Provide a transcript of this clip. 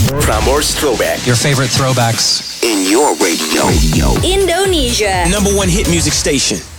Prambors Throwback. Your favorite throwbacks In your radio. Indonesia. #1 hit music station.